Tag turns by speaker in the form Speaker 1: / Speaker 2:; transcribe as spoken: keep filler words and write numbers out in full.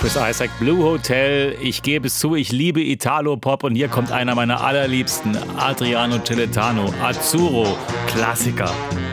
Speaker 1: Chris Isaak, Blue Hotel. Ich gebe es zu, ich liebe Italo-Pop und hier kommt einer meiner allerliebsten, Adriano Celentano, Azzurro, Klassiker.